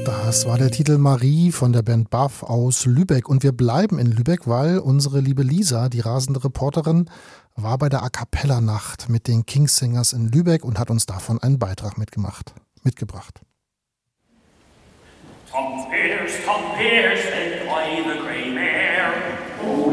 Das war der Titel Marie von der Band Buff aus Lübeck. Und wir bleiben in Lübeck, weil unsere liebe Lisa, die rasende Reporterin, war bei der A-Cappella-Nacht mit den Kingsingers in Lübeck und hat uns davon einen Beitrag mitgebracht. Tom Pierce, and I the grey mare.